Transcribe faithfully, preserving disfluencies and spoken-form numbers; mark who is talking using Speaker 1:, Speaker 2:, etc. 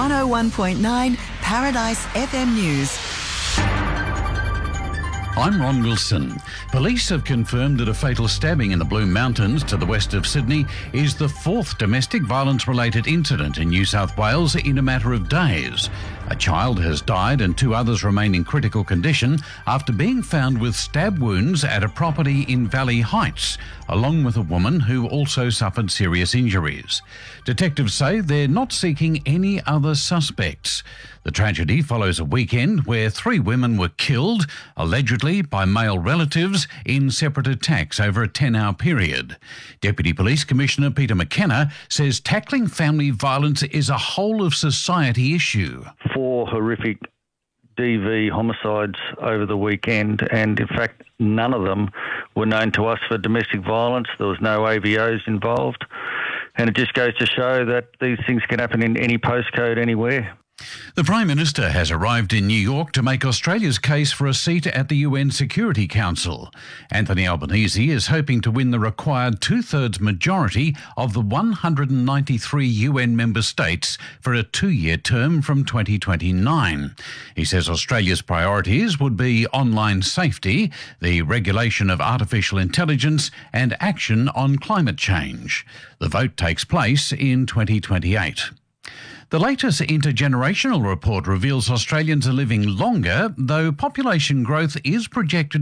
Speaker 1: one oh one point nine Paradise F M News.
Speaker 2: I'm Ron Wilson. Police have confirmed that a fatal stabbing in the Blue Mountains to the west of Sydney is the fourth domestic violence-related incident in New South Wales in a matter of days. A child has died and two others remain in critical condition after being found with stab wounds at a property in Valley Heights, along with a woman who also suffered serious injuries. Detectives say they're not seeking any other suspects. The tragedy follows a weekend where three women were killed, allegedly by male relatives, in separate attacks over a ten-hour period. Deputy Police Commissioner Peter McKenna says tackling family violence is a whole-of-society issue.
Speaker 3: Four horrific D V homicides over the weekend, and in fact none of them were known to us for domestic violence. There was no A V Os involved, and it just goes to show that these things can happen in any postcode anywhere.
Speaker 2: The Prime Minister has arrived in New York to make Australia's case for a seat at the U N Security Council. Anthony Albanese is hoping to win the required two-thirds majority of the one hundred ninety-three U N member states for a two-year term from twenty twenty-nine. He says Australia's priorities would be online safety, the regulation of artificial intelligence, and action on climate change. The vote takes place in twenty twenty-eight. The latest intergenerational report reveals Australians are living longer, though population growth is projected